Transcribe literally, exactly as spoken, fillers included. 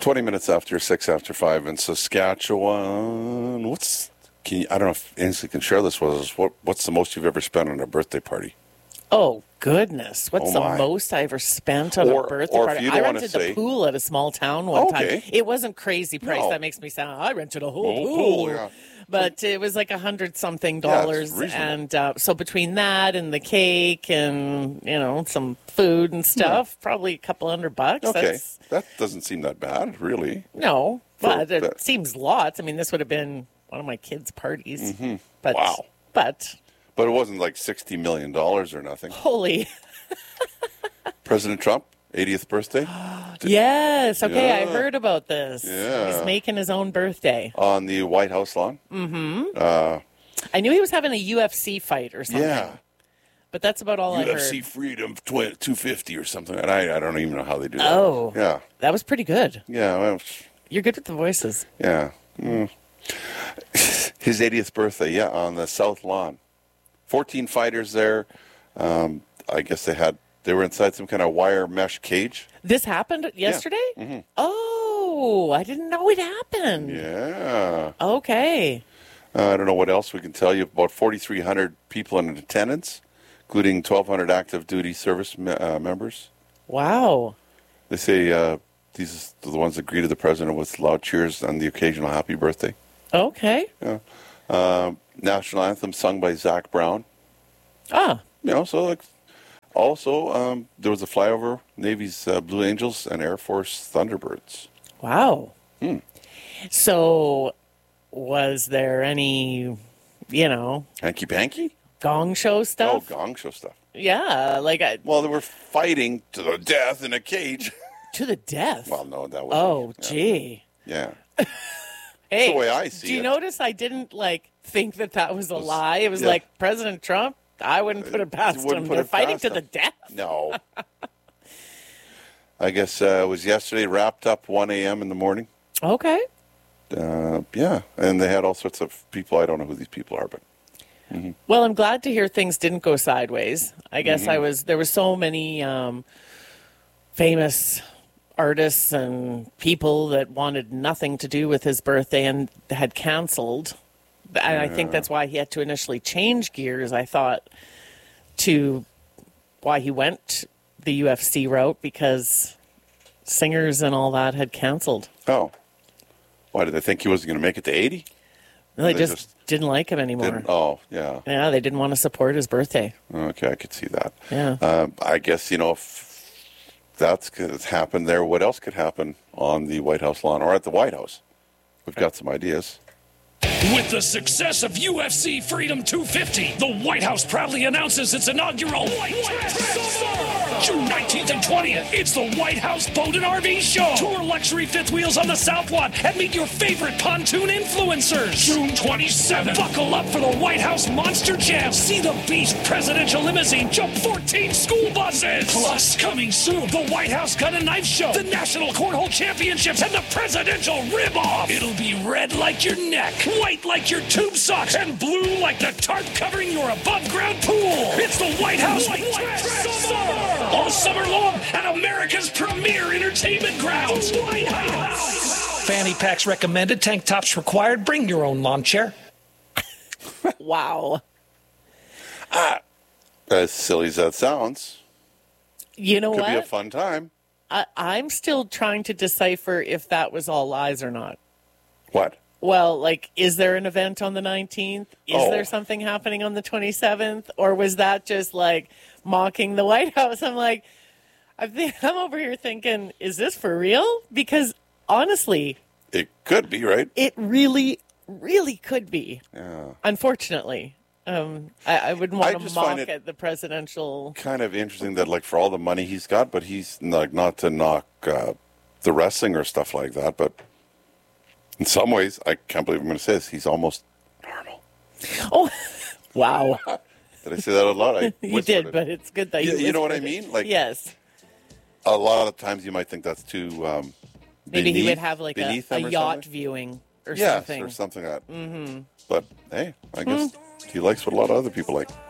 twenty minutes after six after five in Saskatchewan. What's can you, I don't know if Ainsley can share this with us. What what's the most you've ever spent on a birthday party? Oh goodness! What's Oh, the my. most I ever spent on Or- a birthday or if party? you I don't wanna rented say- the pool at a small town one Okay. time. It wasn't crazy price. No. That makes me sound. I rented a whole Whole pool, pool, yeah. but it was like a hundred something Yeah, it's dollars, reasonable. and uh, so between that and the cake and you know some food and stuff, probably a couple hundred bucks. Okay, That's, that doesn't seem that bad, really. no, but it that- seems lots. I mean, this would have been one of my kids' parties. But, Wow. But But it wasn't like sixty million dollars or nothing. holy. President Trump, eightieth birthday, Yes. Okay, I Yeah. heard about this. Yeah. He's making his own birthday. on the White House lawn. I knew he was having a U F C fight or something. Yeah. But that's about all I U F C heard. Freedom two fifty or something. And I, I don't even know how they do that. Oh. Yeah. That was pretty good. Yeah. Well, You're good with the voices. yeah. Mm. His eightieth birthday, yeah, on the South Lawn. fourteen fighters there. Um, I guess they had, they were inside some kind of wire mesh cage. This happened yesterday? Mm-hmm. Oh, I didn't know it happened. Yeah. Okay. Uh, I don't know what else we can tell you. About forty-three hundred people in attendance, including twelve hundred active duty service me- uh, members. Wow. They say uh, these are the ones that greeted the president with loud cheers and the occasional happy birthday. Okay. Um, national anthem sung by Zach Brown. Ah. You know, so like, also um, there was a flyover, Navy's uh, Blue Angels and Air Force Thunderbirds. Wow. Hmm. So, was there any, you know, Hanky Panky? gong show Oh, stuff? gong show stuff. Yeah, like I, Well, they were fighting to the death in a cage. to the death. Well, no, that was oh, gee. yeah. Hey, the way I see do you it. notice I didn't like think that that was a lie? It was yeah. like President Trump. I wouldn't put it past wouldn't him. put They're it fighting past to him. the death. No. I guess uh, it was yesterday, wrapped up one a.m. in the morning. Okay. Uh, yeah, and they had all sorts of people. I don't know who these people are, but Well, I'm glad to hear things didn't go sideways. I guess Mm-hmm. I was there were so many um, famous artists and people that wanted nothing to do with his birthday and had canceled. And I think that's why he had to initially change gears, I thought, to why he went the U F C route, because singers and all that had canceled. oh, why did they think he wasn't going to make it to eighty? They, They just, just didn't like him anymore. Didn't, oh, yeah. Yeah, they didn't want to support his birthday. Okay, I could see that. Yeah. Um, I guess, you know, if that's could happen there, what else could happen on the White House lawn or at the White House? We've got some ideas. With the success of U F C Freedom two fifty, the White House proudly announces its inaugural White Trash Summer! June nineteenth and twentieth, it's the White House Boat and R V Show. Tour luxury fifth wheels on the South Lawn and meet your favorite pontoon influencers. June twenty-seventh, buckle up for the White House Monster Jam. See the Beast Presidential Limousine jump fourteen school buses. Plus, coming soon, the White House Gun and Knife Show, the National Cornhole Championships, and the Presidential Rib-Off. It'll be red like your neck, white like your tube socks, and blue like the tarp covering your above-ground pool. It's the White House White Trash Summer! All summer long at America's premier entertainment grounds, White House! Fanny packs recommended, tank tops required. Bring your own lawn chair. Wow. As silly as that sounds, You know could what? be a fun time. I, I'm still trying to decipher if that was all lies or not. What? Well, like, is there an event on the nineteenth? Is Oh. there something happening on the twenty-seventh? Or was that just like mocking the White House? I'm like, I think I'm over here thinking, is this for real? Because honestly, It could be, right? it really, really could be. Yeah. Unfortunately, um, I, I wouldn't I want to just mock find it- at the presidential. Kind of interesting that, like, for all the money he's got, but he's like not to knock uh, the wrestling or stuff like that, but in some ways, I can't believe I'm going to say this. He's almost normal. Oh, wow. Did I say that out loud? I You whispered did, it. but it's good that you. You- you know what I whispered it. mean? Like- yes. A lot of times you might think that's too. Um, Maybe he beneath- would have like a, beneath a him or yacht something. viewing or Yes, something. or something like that. Mm-hmm. But hey, I guess he likes what a lot of other people like.